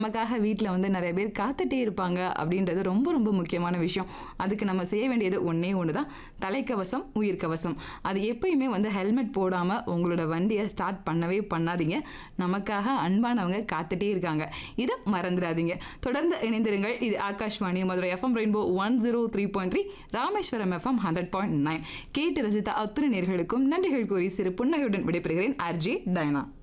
நமக்காக வீட்ல வந்து நெறைய பேர் காத்துட்டே இருப்பாங்க அப்படின்றது ரொம்ப ரொம்ப முக்கியமான விஷயம். அதுக்கு நம்ம செய்ய வேண்டியது ஒண்ணே ஒண்ணு தான். தலைக்கவசம், உயிர்க்கவசம். அது எப்பயுமே வந்து ஹெல்மெட் போடாம உங்களோட வண்டிய ஸ்டார்ட் பண்ணவே பண்ணாதீங்க. நமக்காக அன்பானவங்க காத்துட்டே இருக்காங்க. இத மறந்துடாதீங்க. தொடர்ந்து இணைந்திருங்கள். இது Akashvani Madurai FM rainbow 103.3, Rameswaram FM 100.9. கேட்டு ரசித்த அத்தனை நேயர்களுக்கும் நன்றிகள் கூறி சிறு புன்னகையுடன் விடைபெறுகிறேன். RJ Diana.